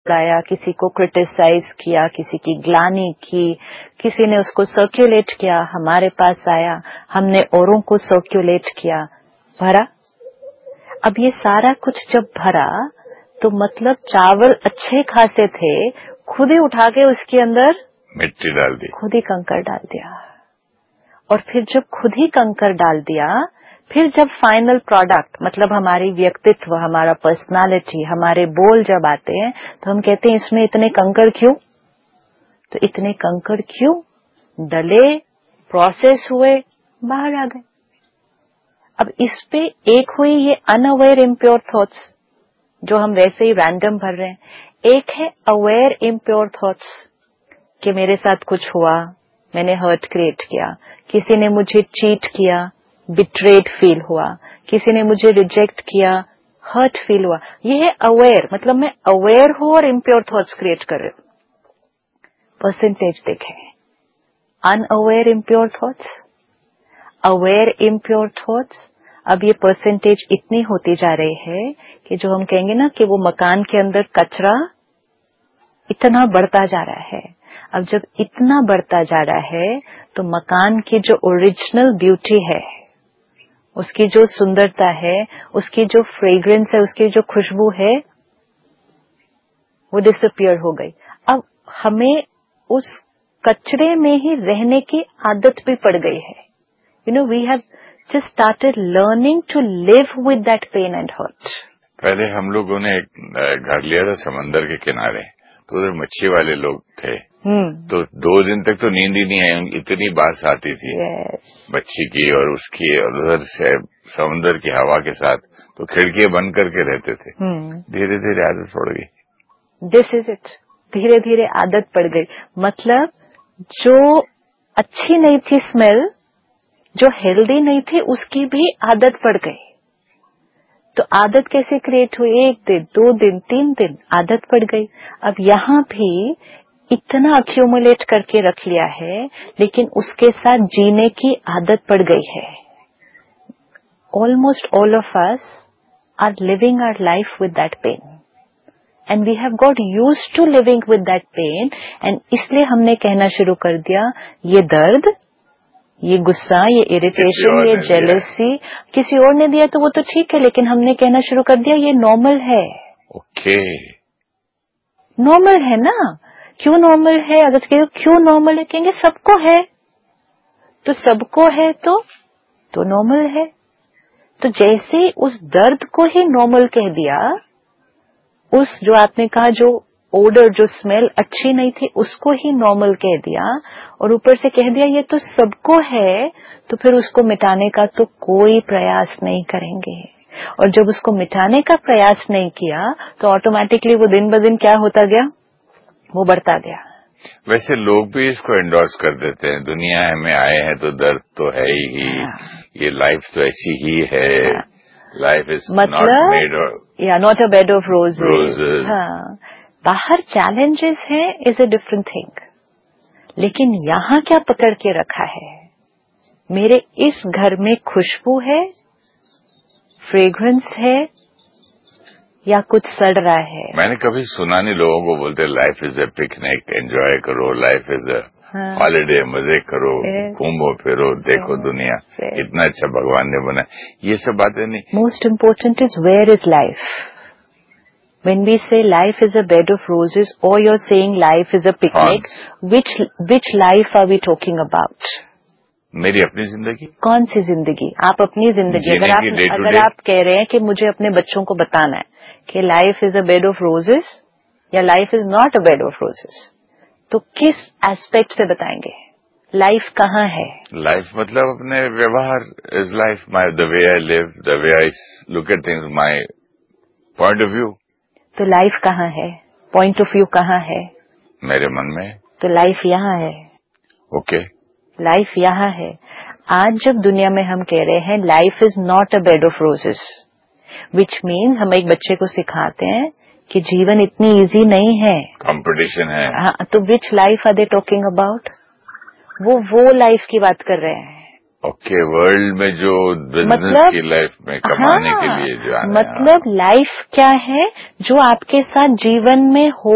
गाया, किसी को क्रिटिसाइज किया, किसी की ग्लानि की, किसी ने उसको सर्कुलेट किया, हमारे पास आया, हमने औरों को सर्कुलेट किया, भरा। अब ये सारा कुछ जब भरा तो मतलब चावल अच्छे खासे थे, खुद ही उठा के उसके अंदर मिट्टी डाल दी, खुद ही कंकर डाल दिया। और फिर जब खुद ही कंकर डाल दिया, फिर जब फाइनल प्रोडक्ट मतलब हमारी व्यक्तित्व, हमारा पर्सनालिटी, हमारे बोल जब आते हैं तो हम कहते हैं इसमें इतने कंकर क्यों? तो इतने कंकर क्यों डले, प्रोसेस हुए, बाहर आ गए। अब इस पे एक हुई ये अनअवेयर इम्प्योर थॉट्स जो हम वैसे ही रैंडम भर रहे हैं, एक है अवेयर इम्प्योर थॉट्स कि मेरे साथ कुछ हुआ, मैंने हर्ट क्रिएट किया, किसी ने मुझे चीट किया, बिट्रेड फील हुआ, किसी ने मुझे रिजेक्ट किया, हर्ट फील हुआ। ये है अवेयर, मतलब मैं अवेयर हूं और इम्प्योर थॉट्स क्रिएट कर रही हूं। परसेंटेज देखें, unaware impure thoughts, aware impure thoughts. अब ये परसेंटेज इतनी होती जा रही है कि जो हम कहेंगे ना कि वो मकान के अंदर कचरा इतना बढ़ता जा रहा है। अब जब इतना बढ़ता जा रहा है तो मकान की जो ओरिजिनल ब्यूटी है, उसकी जो सुंदरता है, उसकी जो फ्रेग्रेंस है, उसकी जो खुशबू है, वो डिसअपियर हो गई। अब हमें उस कचरे में ही रहने की आदत भी पड़ गई है। You know, we have just started learning to live with that pain and hurt. पहले हम लोगों ने एक घर लिया था समंदर के किनारे, तो उधर मच्छी वाले लोग थे। तो 2 दिन तक तो नींद ही नहीं आई, इतनी बात आती थी मच्छी की और उसकी, और उधर से समंदर की हवा के साथ, तो खिड़कियां बंद करके रहते थे। धीरे धीरे आदत पड़ गई। दिस इज इट, धीरे धीरे आदत पड़ गई। मतलब जो अच्छी नहीं थी स्मेल, जो हेल्दी नहीं थी, उसकी भी आदत पड़ गई। तो आदत कैसे क्रिएट हुई? 1 दिन, 2 दिन, 3 दिन, आदत पड़ गई। अब यहाँ भी इतना अक्यूमुलेट करके रख लिया है, लेकिन उसके साथ जीने की आदत पड़ गई है। Almost all of us are living our life with that pain and we have got used to living with that pain. And इसलिए हमने कहना शुरू कर दिया, ये दर्द, ये गुस्सा, ये इरिटेशन, ये जेलसी किसी और ने दिया तो वो तो ठीक है, लेकिन हमने कहना शुरू कर दिया ये नॉर्मल है। ओके, नॉर्मल है ना? क्यों नॉर्मल है? अगर क्यों नॉर्मल है, कहेंगे सबको है, तो सबको है तो नॉर्मल है। तो जैसे उस दर्द को ही नॉर्मल कह दिया, उस जो आपने कहा जो ओडर, जो स्मेल अच्छी नहीं थी, उसको ही नॉर्मल कह दिया, और ऊपर से कह दिया ये तो सबको है, तो फिर उसको मिटाने का तो कोई प्रयास नहीं करेंगे। और जब उसको मिटाने का प्रयास नहीं किया तो ऑटोमेटिकली वो दिन ब दिन क्या होता गया? वो बढ़ता गया। वैसे लोग भी इसको एंडोर्स कर देते हैं, दुनिया में आए हैं तो दर्द तो है ही, ये लाइफ तो ऐसी ही है, life is not made not a bed of roses. हाँ, बाहर चैलेंजेस हैं इज अ डिफरेंट थिंग, लेकिन यहाँ क्या पकड़ के रखा है? मेरे इस घर में खुशबू है, फ्रेग्रेंस है, या कुछ सड़ रहा है? मैंने कभी सुना नहीं लोगों को बोलते life is a picnic, enjoy करो, लाइफ इज अ हॉलीडे, मजे करो, घूमो फिरो, देखो दुनिया, इतना अच्छा भगवान ने बना, ये सब बातें नहीं। Most important is where is life. When we say life is a bed of roses, or you're saying life is a picnic, which life are we talking about? मेरी अपनी जिंदगी। कौन सी जिंदगी? आप अपनी जिंदगी। अगर आप कह रहे हैं कि मुझे अपने बच्चों को बताना है कि life is a bed of roses या life is not a bed of roses, तो किस एस्पेक्ट से बताएंगे? लाइफ कहाँ है? लाइफ मतलब अपने व्यवहार is life, my the way I live, the way I look at things, my point of view. तो लाइफ कहाँ है? पॉइंट ऑफ व्यू कहाँ है? मेरे मन में। तो लाइफ यहाँ है। ओके, लाइफ यहाँ है। आज जब दुनिया में हम कह रहे हैं life is not a bed of roses, which means हम एक बच्चे को सिखाते हैं कि जीवन इतनी इजी नहीं है, कंपटीशन है। हाँ, तो विच life are they talking about? वो लाइफ की बात कर रहे हैं। ओके, वर्ल्ड में जो बिजनेस की लाइफ में कमाने के लिए जो आने, मतलब लाइफ क्या है जो आपके साथ जीवन में हो